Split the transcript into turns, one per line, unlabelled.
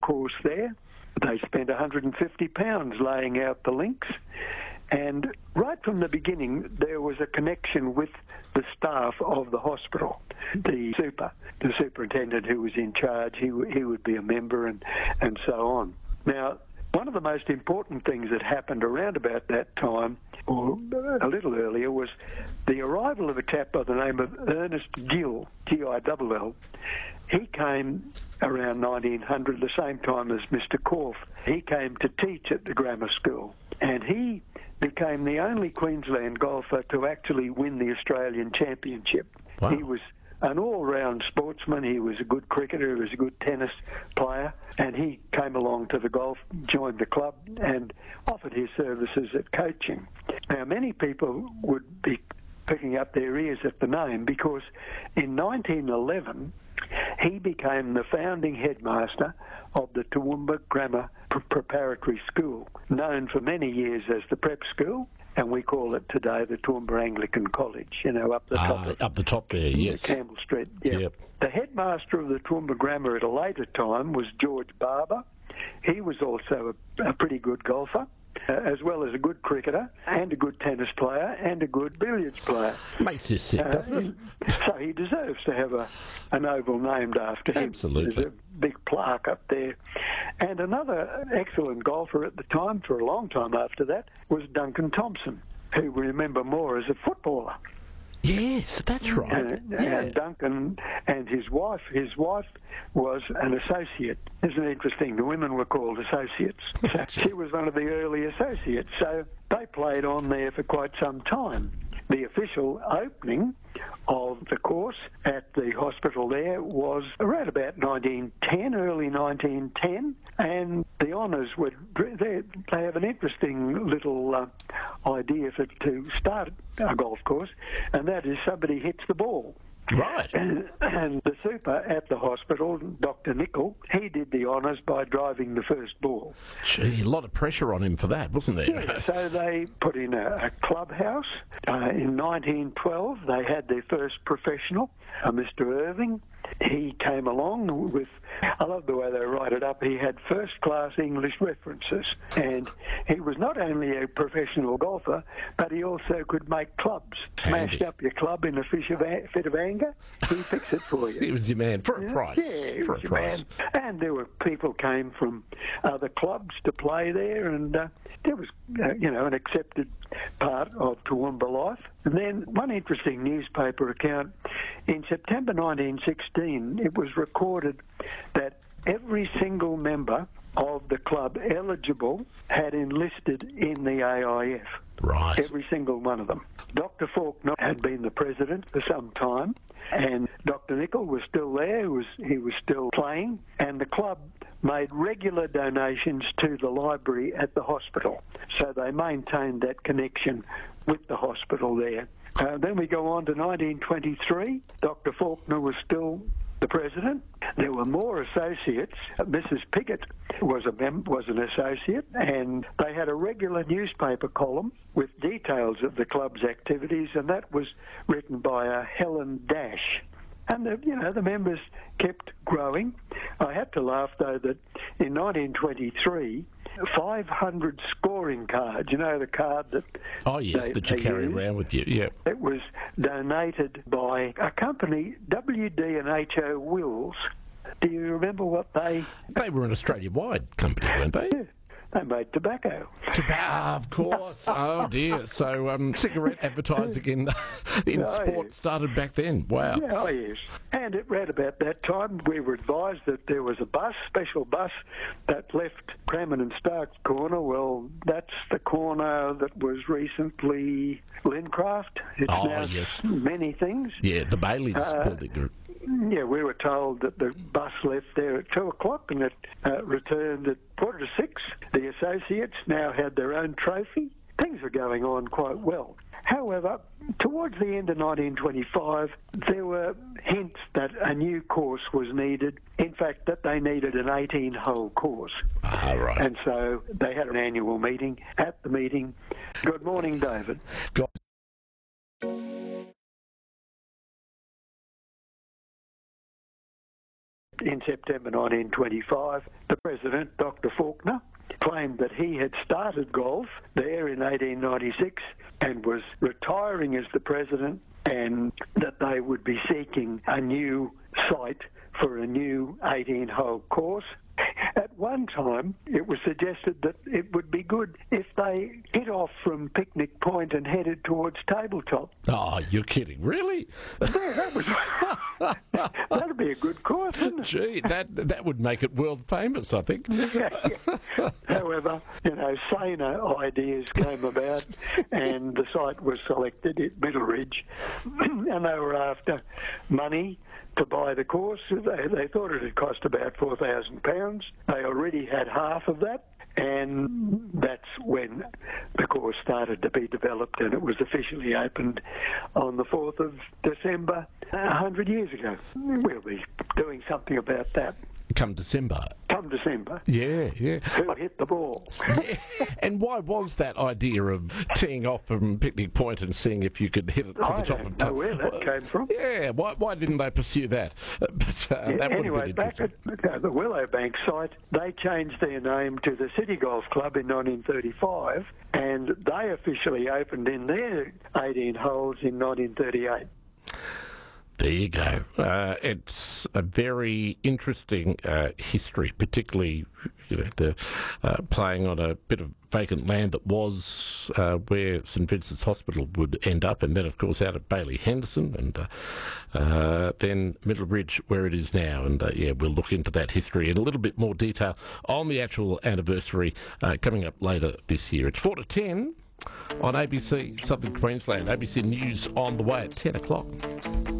course there. They spent £150 laying out the links. And right from the beginning, there was a connection with the staff of the hospital. The superintendent who was in charge, he would be a member and so on. Now, one of the most important things that happened around about that time, or a little earlier, was the arrival of a chap by the name of Ernest Gill, Gill. He came around 1900, the same time as Mr. Korf. He came to teach at the grammar school, and he became the only Queensland golfer to actually win the Australian Championship.
Wow.
He was an all-round sportsman. He was a good cricketer, he was a good tennis player, and he came along to the golf, joined the club, and offered his services at coaching. Now, many people would be picking up their ears at the name because in 1911, he became the founding headmaster of the Toowoomba Grammar Preparatory School, known for many years as the Prep School, and we call it today the Toowoomba Anglican College, up the top.
Up the top there, yes.
Campbell Street, yeah.
Yep.
The headmaster of the Toowoomba Grammar at a later time was George Barber. He was also a pretty good golfer, as well as a good cricketer and a good tennis player and a good billiards player.
Makes you sick, doesn't it?
So he deserves to have an oval named after him.
Absolutely.
There's a big plaque up there. And another excellent golfer at the time, for a long time after that, was Duncan Thompson, who we remember more as a footballer.
Yes, that's right.
And Duncan and his wife was an associate. Isn't it interesting? The women were called associates. So she was one of the early associates. So they played on there for quite some time. The official opening of the course at the hospital there was around about 1910, early 1910, and the honours would, they have an interesting little idea to start a golf course, and that is somebody hits the ball.
Right.
And the super at the hospital, Dr. Nicol, he did the honours by driving the first ball.
Gee, a lot of pressure on him for that, wasn't there?
Yeah, so they put in a clubhouse. In 1912, they had their first professional, Mr. Irving. He came along with, I love the way they write it up, he had first-class English references. And he was not only a professional golfer, but he also could make clubs. Smashed up your club in a fit of anger, he'd fix it for you.
He was your man, for a price.
Yeah, he was your man. And there were people came from other clubs to play there, and there was, an accepted part of Toowoomba life. And then one interesting newspaper account, in September 1916, it was recorded that every single member of the club eligible had enlisted in the AIF.
Right.
Every single one of them. Dr. Faulkner had been the president for some time, and Dr. Nicol was still there. He was still playing, and the club made regular donations to the library at the hospital. So they maintained that connection with the hospital there. Then we go on to 1923. Dr. Faulkner was still the president. There were more associates. Mrs. Piggott was an associate, and they had a regular newspaper column with details of the club's activities, and that was written by Helen Dash. And the members kept growing. I had to laugh, though, that in 1923, 500 scoring cards, the card that...
Oh, yes, that you carry around with you, yeah.
It was donated by a company, WD&HO Wills. Do you remember what they...
They were an Australia-wide company, weren't they?
Yeah. They made tobacco.
Of course. Oh, dear. So cigarette advertising in sports started back then. Wow.
Yeah, oh, yes. And around about that time, we were advised that there was a special bus that left Crammon and Stark's corner. Well, that's the corner that was recently Lincraft. It's now
yes.
Many things.
Yeah, the Bailey's building group.
Yeah, we were told that the bus left there at 2 o'clock and it returned at 5:45. The associates now had their own trophy. Things were going on quite well. However, towards the end of 1925, there were hints that a new course was needed. In fact, that they needed an 18-hole course.
Right.
And so they had an annual meeting. At the meeting, good morning, David. In in September 1925, the president, Dr. Faulkner, claimed that he had started golf there in 1896 and was retiring as the president, and that they would be seeking a new site for a new 18-hole course. At one time, it was suggested that it would be good if they hit off from Picnic Point and headed towards Tabletop.
Oh, you're kidding. Really?
Yeah, that'd be a good course, wouldn't it?
Gee, that would make it world famous, I think.
Yeah. However, saner ideas came about, and the site was selected at Middle Ridge, and they were after money to buy the course. They thought it had cost about £4,000. They already had half of that, and that's when the course started to be developed, and it was officially opened on the 4th of December 100 years ago. We'll be doing something about that.
Come December.
Yeah.
Who
hit the ball?
Yeah. And why was that idea of teeing off from Picnic Point and seeing if you could hit it to the top of the...
I don't know where that came from.
Yeah, why didn't they pursue that? That
anyway, back at the Willowbank site, they changed their name to the City Golf Club in 1935, and they officially opened in their 18 holes in 1938.
There you go. It's a very interesting history, particularly the playing on a bit of vacant land that was where St Vincent's Hospital would end up, and then, of course, out at Bailey Henderson, and then Middle Ridge, where it is now. And, we'll look into that history in a little bit more detail on the actual anniversary coming up later this year. It's 4 to 10 on ABC Southern Queensland. ABC News on the way at 10 o'clock.